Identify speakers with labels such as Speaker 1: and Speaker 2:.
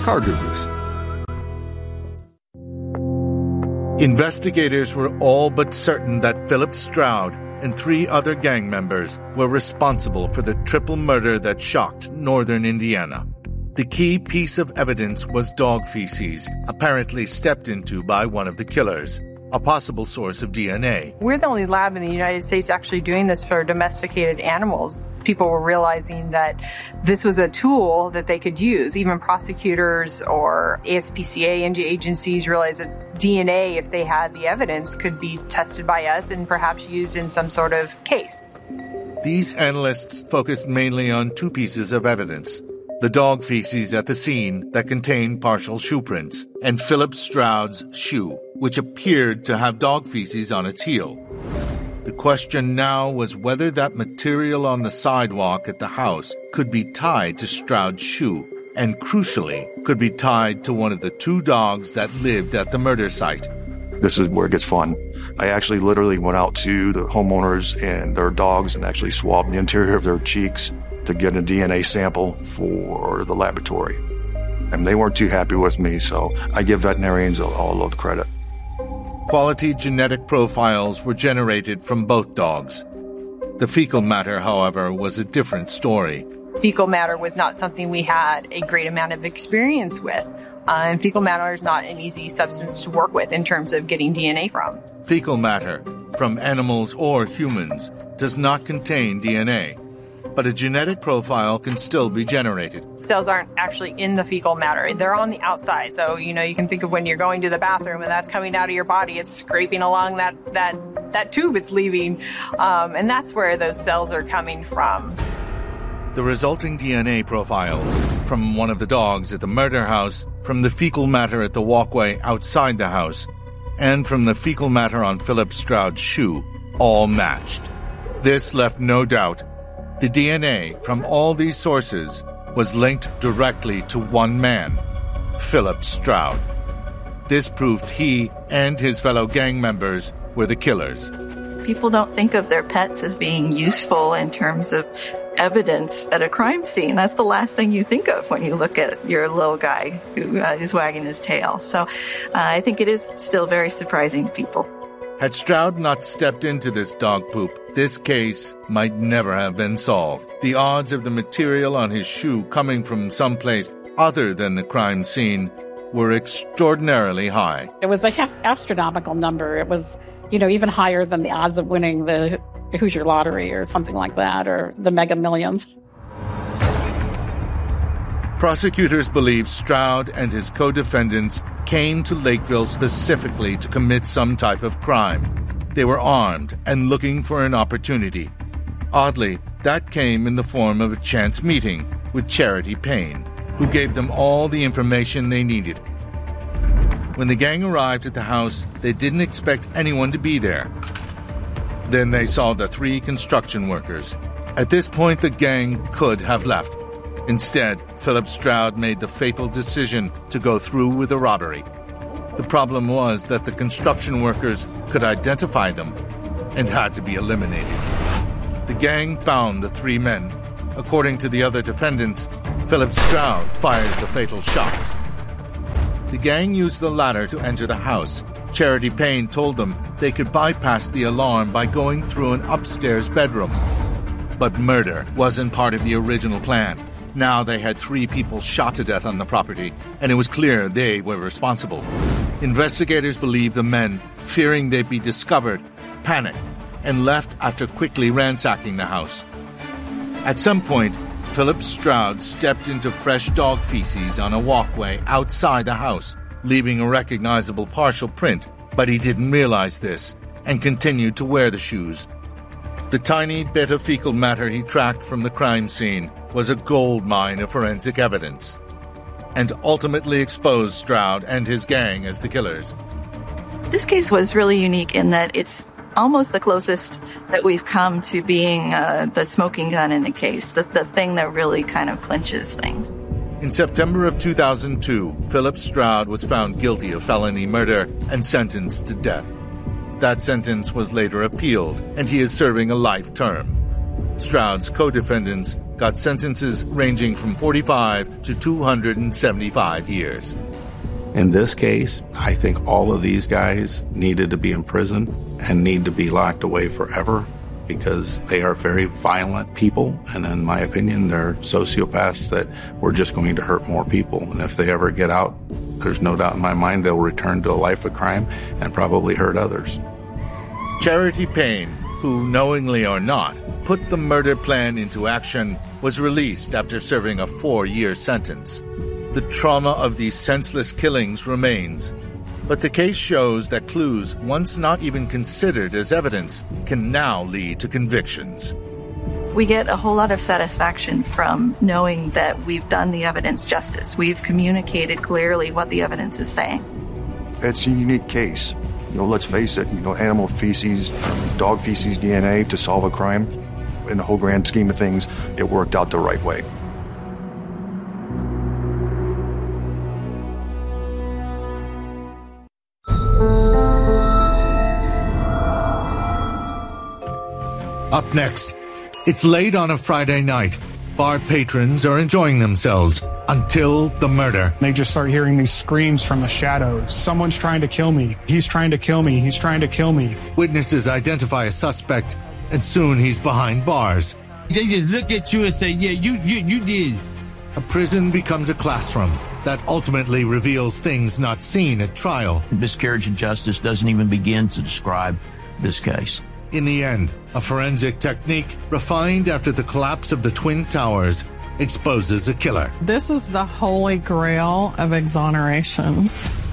Speaker 1: CarGurus.
Speaker 2: Investigators were all but certain that Philip Stroud and 3 other gang members were responsible for the triple murder that shocked northern Indiana. The key piece of evidence was dog feces, apparently stepped into by one of the killers, a possible source of DNA.
Speaker 3: We're the only lab in the United States actually doing this for domesticated animals. People were realizing that this was a tool that they could use. Even prosecutors or ASPCA agencies realized that DNA, if they had the evidence, could be tested by us and perhaps used in some sort of case.
Speaker 2: These analysts focused mainly on 2 pieces of evidence: the dog feces at the scene that contained partial shoe prints, and Philip Stroud's shoe, which appeared to have dog feces on its heel. The question now was whether that material on the sidewalk at the house could be tied to Stroud's shoe, and crucially, could be tied to one of the 2 dogs that lived at the murder site.
Speaker 4: This is where it gets fun. I actually literally went out to the homeowners and their dogs and actually swabbed the interior of their cheeks to get a DNA sample for the laboratory. And they weren't too happy with me, so I give veterinarians all of the credit.
Speaker 2: Quality genetic profiles were generated from both dogs. The fecal matter, however, was a different story.
Speaker 3: Fecal matter was not something we had a great amount of experience with. And fecal matter is not an easy substance to work with in terms of getting DNA from.
Speaker 2: Fecal matter, from animals or humans, does not contain DNA. But a genetic profile can still be generated.
Speaker 3: Cells aren't actually in the fecal matter. They're on the outside. So, you can think of when you're going to the bathroom and that's coming out of your body, it's scraping along that tube it's leaving. And that's where those cells are coming from.
Speaker 2: The resulting DNA profiles from one of the dogs at the murder house, from the fecal matter at the walkway outside the house, and from the fecal matter on Philip Stroud's shoe all matched. This left no doubt. The DNA from all these sources was linked directly to one man, Philip Stroud. This proved he and his fellow gang members were the killers.
Speaker 5: People don't think of their pets as being useful in terms of evidence at a crime scene. That's the last thing you think of when you look at your little guy who is wagging his tail. So I think it is still very surprising to people.
Speaker 2: Had Stroud not stepped into this dog poop, this case might never have been solved. The odds of the material on his shoe coming from someplace other than the crime scene were extraordinarily high.
Speaker 6: It was a astronomical number. It was, even higher than the odds of winning the Hoosier Lottery or something like that, or the Mega Millions.
Speaker 2: Prosecutors believe Stroud and his co-defendants came to Lakeville specifically to commit some type of crime. They were armed and looking for an opportunity. Oddly, that came in the form of a chance meeting with Charity Payne, who gave them all the information they needed. When the gang arrived at the house, they didn't expect anyone to be there. Then they saw the 3 construction workers. At this point, the gang could have left. Instead, Philip Stroud made the fatal decision to go through with the robbery. The problem was that the construction workers could identify them and had to be eliminated. The gang found the 3 men. According to the other defendants, Philip Stroud fired the fatal shots. The gang used the ladder to enter the house. Charity Payne told them they could bypass the alarm by going through an upstairs bedroom. But murder wasn't part of the original plan. Now they had 3 people shot to death on the property, and it was clear they were responsible. Investigators believe the men, fearing they'd be discovered, panicked and left after quickly ransacking the house. At some point, Philip Stroud stepped into fresh dog feces on a walkway outside the house, leaving a recognizable partial print, but he didn't realize this and continued to wear the shoes. The tiny bit of fecal matter he tracked from the crime scene was a gold mine of forensic evidence, and ultimately exposed Stroud and his gang as the killers.
Speaker 5: This case was really unique in that it's almost the closest that we've come to being the smoking gun in a case, the thing that really kind of clinches things.
Speaker 2: In September of 2002, Philip Stroud was found guilty of felony murder and sentenced to death. That sentence was later appealed, and he is serving a life term. Stroud's co-defendants got sentences ranging from 45 to 275 years.
Speaker 1: In this case, I think all of these guys needed to be in prison and need to be locked away forever because they are very violent people. And in my opinion, they're sociopaths that were just going to hurt more people. And if they ever get out, there's no doubt in my mind they'll return to a life of crime and probably hurt others.
Speaker 2: Charity Payne, who knowingly or not put the murder plan into action, was released after serving a 4-year sentence. The trauma of these senseless killings remains, but the case shows that clues once not even considered as evidence can now lead to convictions.
Speaker 5: We get a whole lot of satisfaction from knowing that we've done the evidence justice. We've communicated clearly what the evidence is saying.
Speaker 4: It's a unique case. Let's face it, animal feces, dog feces DNA to solve a crime. In the whole grand scheme of things, it worked out the right way.
Speaker 2: Up next, it's late on a Friday night. Bar patrons are enjoying themselves until the murder.
Speaker 7: They just start hearing these screams from the shadows. Someone's trying to kill me. He's trying to kill me. He's trying to kill me.
Speaker 2: Witnesses identify a suspect, and soon he's behind bars.
Speaker 8: They just look at you and say, yeah, you did.
Speaker 2: A prison becomes a classroom that ultimately reveals things not seen at trial.
Speaker 9: Miscarriage of justice doesn't even begin to describe this case.
Speaker 2: In the end, a forensic technique refined after the collapse of the Twin Towers exposes a killer.
Speaker 10: This is the holy grail of exonerations.